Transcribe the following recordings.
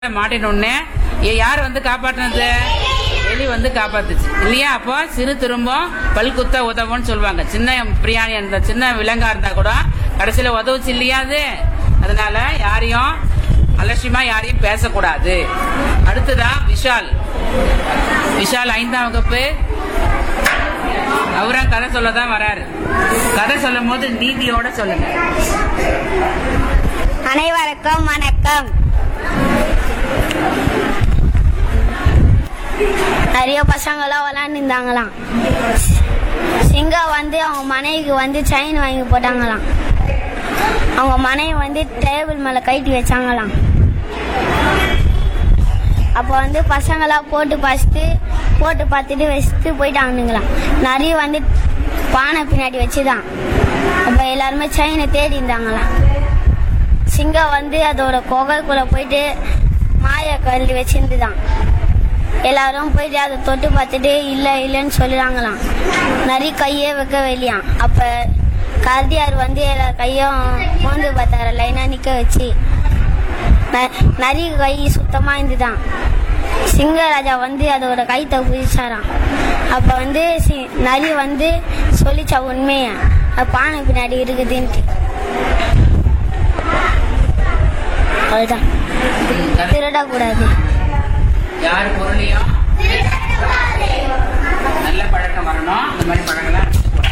மாட்டினோடனே யார் வந்து காப்பாற்றினது? எலி வந்து காப்பாத்துச்சு இல்லையா? அப்போ சிறு திரும்பம் பல் குத்த உதவும்னு சொல்லுவாங்க. சின்ன பிரியாணி அந்த சின்ன விலங்கா இருந்தா கூட கடைசியில உதவுச்சு இல்லையா அது? அதனால யாரையும் அலட்சியமா யாரையும் பேசக்கூடாது. அடுத்ததான் விஷால். விஷால் 5ஆம் வகுப்பு. அவரும் கதை சொல்லதான் வராரு. கதை சொல்லும் போது நீதியோட சொல்லுங்க. அனைவருக்கும் வணக்கம். நிறைய பசங்களாம் விளையாண்டுருந்தாங்களாம். சிங்கம் வந்து அவங்க மனைவிக்கு வந்து செயின் வாங்கி போட்டாங்களாம். அவங்க மனைவி வந்து டேபிள் மேல கைட்டி வச்சாங்களாம். அப்போ வந்து பசங்களாம் போட்டு பார்த்துட்டு வச்சுட்டு போயிட்டாங்களாம். நிறைய வந்து பானை பின்னாடி வச்சுதான். அப்போ எல்லாருமே செயினை தேடி இருந்தாங்களாம். சிங்கம் வந்து அதோட குகைக்குள்ள போயிட்டு மாய கல்லி வச்சிருந்துதான். எல்லாரும் போயிட்டு அதை தொட்டு பார்த்துட்டு இல்லைன்னு சொல்லுறாங்களாம். நிறைய கையே வைக்க வெளியாம். அப்ப கரடியார் வந்து எல்லா கையும் மோந்து பார்த்தாரு. லைனா நிக்க வச்சு நிறைய கை சுத்தமா இருந்துதான். சிங்கராஜா வந்து அதோட கைத்தை குதிச்சாராம். அப்ப வந்து நிறைய வந்து சொல்லிச்சா உண்மைய பானை பின்னாடி இருக்குதுன்ட்டு. அதுதான் திருடக்கூடாது. யார் பொருளையும் நல்ல பழக்கம் வரணும். அந்த மாதிரி பழங்கள்லாம்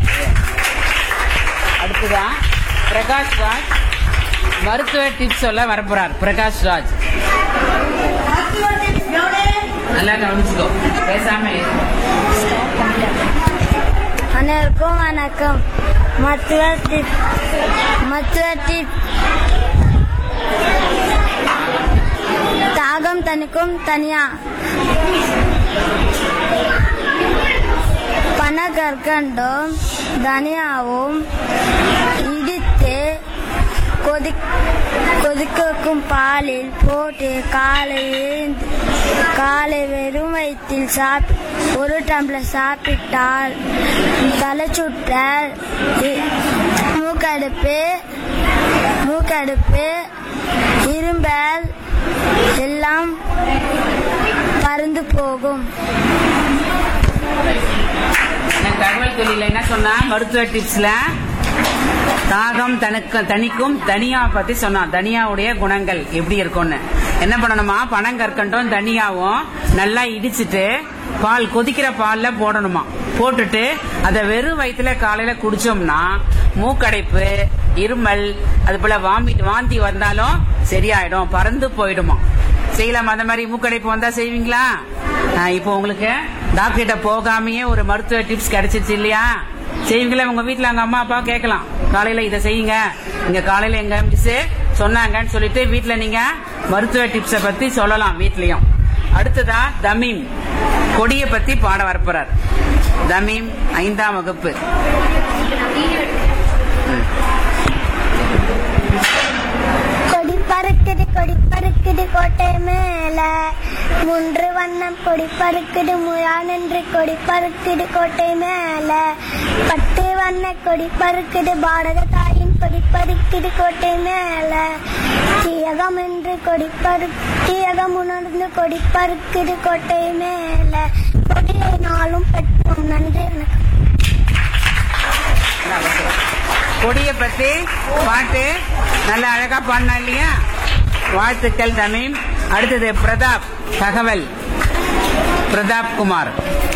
அடுத்துதான் பிரகாஷ் ராஜ் மருத்துவ டிப்ஸ் சொல்ல வரப்போறார். பிரகாஷ் ராஜ் நல்லா கவனிச்சுக்கோ, பேசாம. அனைவருக்கும் வணக்கம். மருத்துவ டிப் தாகம் தணிக்கும் தனியா பனகற்கண்டும் தனியாவும் இடித்து கொதிக்கும் பாலில் போட்டு காலை வெறும் வயிற்றில் 1 டம்ளர் சாப்பிட்டால் தலைச்சுற்றல், மூக்கடுப்பு, இரும்பல் எல்லாம் பறந்து போகும். தகவல் தொழில என்ன சொன்னா? மருத்துவ டிப்ஸ்ல தாகம் தணிக்கும் தனியா பத்தி சொன்னா. தனியாவுடைய குணங்கள் எப்படி இருக்கும்னு. என்ன பண்ணணுமா? பனங்கற்கண்டும் தனியாவும் நல்லா இடிச்சிட்டு கொதிக்கிற பால்ல போடணுமா. போட்டுட்டு அதை வெறும் வயிற்றுல காலையில குடிச்சோம்னா மூக்கடைப்பு, இருமல், அது போல வாந்தி வந்தாலும் சரியாயிடும், பறந்து போயிடுமா. செய்யலாம். அந்த மாதிரி மூக்கடைப்பு வந்தா செய்வீங்களா? இப்போ உங்களுக்கு டாக்டர்கிட்ட போகாமையே ஒரு மருத்துவ டிப்ஸ் கிடைச்சிருச்சு இல்லையா? செய்வீங்களா? உங்க வீட்டுல அங்க அம்மா அப்பா கேட்கலாம், காலையில இதை செய்யுங்க, இங்க காலையில எங்க மிஸ் சொன்னாங்கன்னு சொல்லிட்டு வீட்டுல நீங்க மருத்துவ டிப்ஸ பத்தி சொல்லலாம் வீட்லயும். அடுத்ததா தமீம் கொடிய பத்தி பாட வரப்போறார். தமீம் 5ஆம் வகுப்பு. கொடி பறக்குது கோட்டை மேல 3 வண்ணம் கொடி பறக்குது முயானென்று கொடி பறக்குது கோட்டை மேல 10 வண்ண கொடி பறக்குது பாரத தாயின் கொடி பறக்குது கோட்டை மேல தீயகம் என்று தீயகம் உணர்ந்து கொடி பறக்குது கோட்டை மேல கொடியை நாளும் பெற்றோம். நன்றி. கொடிய பத்தி பாட்டு நல்ல அழகா பாடினா இல்லையா? வாழ்த்துக்கள் தமீம். அடுத்தது பிரதாப். தகவல் பிரதாப் குமார்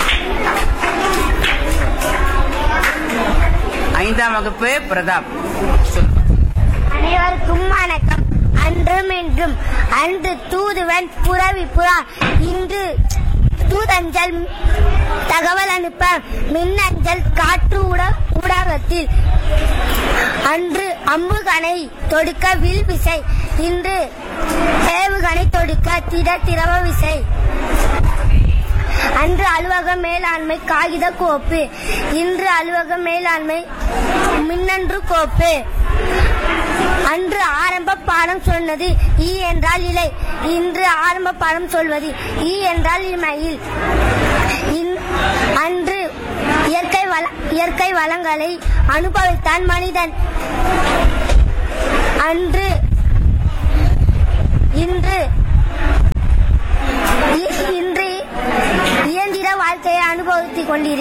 5ஆம் வகுப்பு. பிரதாப். அனைவருக்கும் வணக்கம். அன்றும் இன்றும் அன்று தூதுவன் புறவி புறா, இன்று தூதஞ்சல் தகவல் அனுப்ப மின்னஞ்சல் காற்று ஊடகத்தில், அன்று அம்புகணை தொடுக்க வில் விசை, இன்று ஏவுகணை தொடுக்க திரவ விசை, அன்று அலுவலக மேலாண்மை காகித கோப்பு, இன்று அலுவலக மேலாண்மை மின்னன்று கோப்பு, அன்று ஆரம்ப பாடம் சொன்னது ஈ என்றால் இலை, இன்று ஆரம்ப பாடம் சொல்வது ஈ என்றால் மயில். அன்று இயற்கை வளங்களை அனுபவித்தான் மனிதன். அன்று இன்று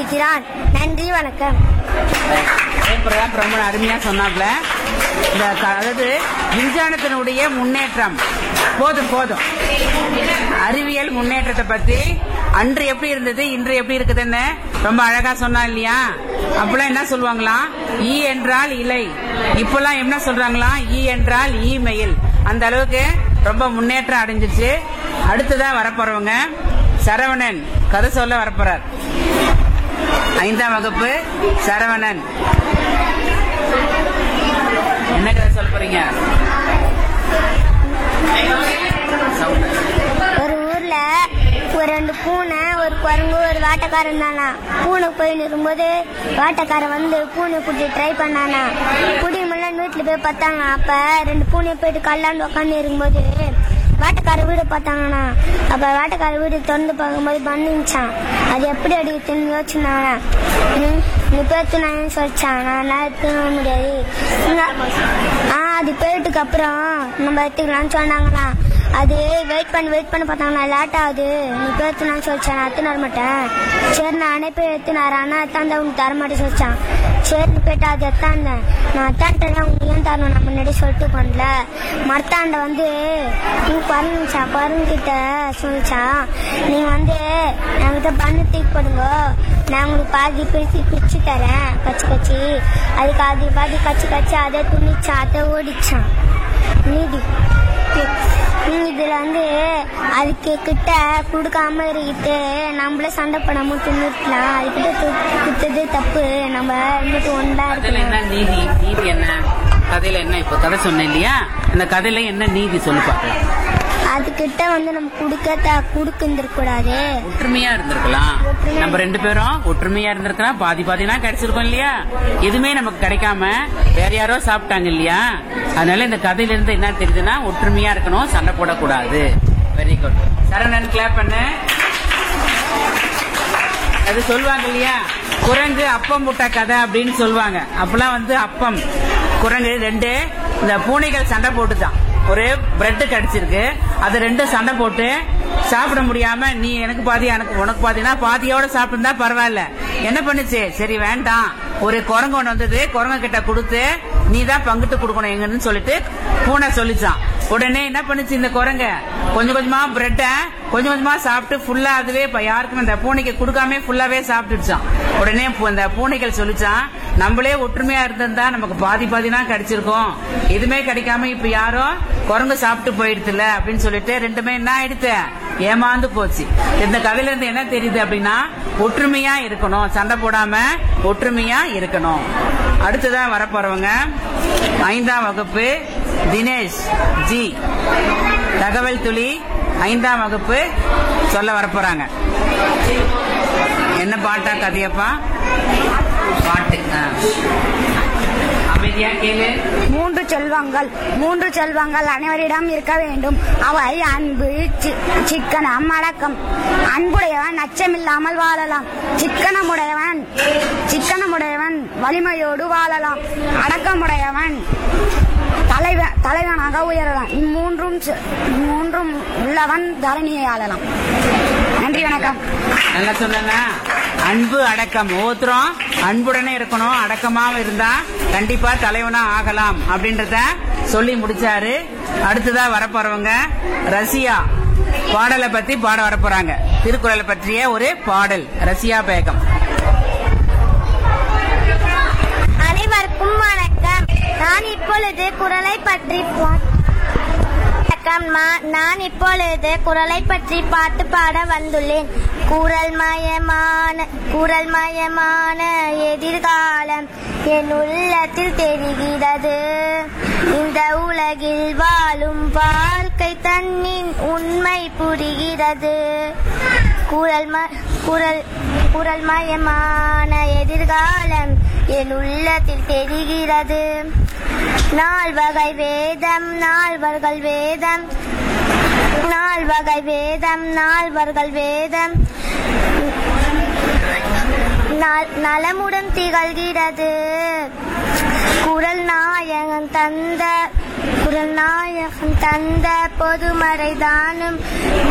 இருக்கிறான். நன்றி, வணக்கம். பிரம்மன் அருமையா சொன்னாப்ல. இந்த அதாவது விஞ்ஞானத்தினுடைய முன்னேற்றம் போதும் அறிவியல் முன்னேற்றத்தை பத்தி அன்று எப்படி இருந்தது இன்று எப்படி இருக்குதுன்னு ரொம்ப அழகா சொன்னா இல்லையா? அப்பெல்லாம் என்ன சொல்லுவாங்களாம், ஈ என்றால் இலை. இப்பெல்லாம் என்ன சொல்றாங்களாம், ஈ என்றால் இமெயில். அந்த அளவுக்கு ரொம்ப முன்னேற்றம் அடைஞ்சிச்சு. அடுத்ததான் வரப்போறவங்க சரவணன் கதை சொல்ல வரப்போறார். 5ஆம் வகுப்பு சரவணன். என்ன கதை சொல்ல போறீங்க? ஒரு ஊர்ல ஒரு 2 பூனை, ஒரு குரங்கு, ஒரு வேட்டைக்காரன் தானா. பூனை போயின்னு இருக்கும்போது வேட்டைக்காரன் வந்து பூனை பிடிச்சி ட்ரை பண்ணானா. புடி முன்னாடி வீட்டுல போய் பார்த்தாங்க. அப்ப 2 பூனை போயிட்டு கல்லாண்டு உட்காந்து இருக்கும்போது வேட்டைக்கார வீடு பார்த்தாங்கண்ணா. அப்ப வேட்டைக்கார வீடு திறந்து பார்க்கும்போது பண்ணிச்சான். அது எப்படி அடிக்குதுன்னு யோசிச்சுனாங்க. நீ பேத்துனான்னு சொல்லிச்சான். நான் தூங்க முடியாது. அது போயிட்டுக்கு அப்புறம் நம்ம எடுத்துக்கலாம்னு சொன்னாங்கண்ணா. அது வெயிட் பண்ணி பார்த்தாங்கண்ணா. லேட் ஆகுது, நீ பேத்துனான்னு சொல்லிச்சான். நான் எடுத்துன்னு வர மாட்டேன். சரி, நான் அனுப்பி எடுத்துனாரு. ஆனா எத்தாந்த உனக்கு தரமாட்டேன்னு சொல்லிச்சான். சரின்னு போயிட்டு அது எத்தாந்தேன். நான் எத்தான்ட்டேன், உங்களுக்கு ஏன் தரணும், நான் முன்னாடி சொல்லிட்டு பண்ணல. மரத்தாண்ட வந்து குரங்கிட்ட சொல்லிச்சான், நீங்க வந்து என்கிட்ட பண்ணு தூக்கி போடுங்க, நான் உங்களுக்கு பாதி பிரிச்சு தரேன் கச்சி. அதுக்கு அது பாதி கச்சி அதை துணிச்சான், அதை ஓடிச்சான். நீதி இதுல வந்து அதுக்கு கிட்ட குடுக்காம இருக்கிட்டு நம்மள சண்டை போடாம துணிக்கலாம். அதுக்கிட்ட குத்தது தப்பு. நம்ம இருந்துட்டு ஒன்றா இருக்கலாம். நீதி என்ன கதையில என்ன? இப்ப கதை சொன்ன இல்லையா, அந்த கதையில என்ன நீதி சொல்லி பார்க்கலாம். அதுகிட்ட வந்து நம்ம குடுக்கிருக்கூடாது, ஒற்றுமையா இருந்திருக்கலாம். நம்ம 2 பேரும் ஒற்றுமையா இருந்திருக்கலாம். பாதினா கிடைச்சிருக்கோம் இல்லையா? எதுவுமே நமக்கு கிடைக்காம வேற யாரோ சாப்பிட்டாங்க இல்லையா? அதனால இந்த கதையில இருந்து என்ன தெரியுதுன்னா, ஒற்றுமையா இருக்கணும், சண்டை போடக்கூடாது. Very good. சரவணன் கிளாப் பண்ணு. அது சொல்லுவாங்க இல்லையா, குரங்கு அப்பம் முட்டை கதை அப்படின்னு சொல்லுவாங்க. அப்பெல்லாம் வந்து அப்பம் குரங்கு 2 இந்த பூனைகள் சண்டை போட்டுதான். ஒரு பிரெட் கடிச்சிருக்கு, அது 2 சண்டை போட்டு சாப்பிட முடியாம, நீ எனக்கு பாதி உனக்கு பாதினா பாதியோட சாப்பிட்டுருந்தா பரவாயில்ல. என்ன பண்ணுச்சு, சரி வேண்டாம், ஒரு குரங்கு ஒன்று வந்தது, குரங்கு கிட்ட கொடுத்து நீ தான் பங்கிட்டு கொடுக்கணும் எங்கன்னு சொல்லிட்டு பூனை சொல்லிச்சான். உடனே என்ன பண்ணுச்சு, இந்த குரங்க கொஞ்சம் கொஞ்சமா பிரெட்ட கொஞ்சமா சாப்பிட்டு ஃபுல்லா அதுவே யாருக்கும் அந்த பூனைக்கு கொடுக்காம ஃபுல்லாவே சாப்பிட்டுச்சான். உடனே இந்த பூனைகள் சொல்லிச்சான், நம்மளே ஒற்றுமையா இருந்திருந்தா நமக்கு பாதினா கிடைச்சிருக்கோம், எதுவுமே கிடைக்காம இப்ப யாரும் குரங்கு சாப்பிட்டு போயிடுதுல அப்படின்னு சொல்லிட்டு 2மே என்ன ஆயிடுத்து, ஏமாந்து போச்சு. இந்த கதையில இருந்து என்ன தெரியுது அப்படின்னா, ஒற்றுமையா இருக்கணும், சண்டை போடாம ஒற்றுமையா இருக்கணும். அடுத்ததான் வரப்போறவங்க 5ஆம் வகுப்பு தினேஷ் ஜி. தகவல் துளி 5ஆம் வகுப்பு சொல்ல வரப்போறாங்க. என்ன பாட்டா கதையப்பா? பாட்டு. அமைதியா கேளு. 3 செல்வங்கள் அனைவரிடம் இருக்க வேண்டும். அவை அன்பு, சிக்கனம், அடக்கம். அன்புடையவன் அச்சமில்லாமல் வாழலாம். சிக்கனமுடையவன் வலிமையோடு வாழலாம். அடக்கமுடையவன் தலைவனாக உயரலாம். இம்மூன்றும் உள்ளவன் தரணியை ஆளலாம். நன்றி, வணக்கம். நல்லா சொன்னா. அன்பு, அடக்கம். ஒவ்வொருத்தரும் அன்புடனே இருக்கணும், அடக்கமாக இருந்தா கண்டிப்பா தலைவனா ஆகலாம் அப்படின்றத சொல்லி முடிச்சாரு. அடுத்ததா வரப்போறவங்க ரசியா. பாடலை பத்தி பாட வரப்போறாங்க. திருக்குறளை பற்றிய ஒரு பாடல். ரசியா பேகம். அனைவருக்கும் வணக்கம். நான் இப்பொழுது குறளை பற்றி பாட்டு பாட வந்துள்ளேன். குறள் மயமான எதிர்காலம் என் உள்ளத்தில் தெரிகிறது. இந்த உலகில் வாழும் வாழ்க்கை தன்னின் உண்மை புரிகிறது. குறள் மயமான எதிர்காலம் என் உள்ளத்தில் தெரிகிறது. நால்வகை வேதம் நலமுடன் திகழ்கிறது. குறள் நாயகன் தந்த பொதுமறை தானும்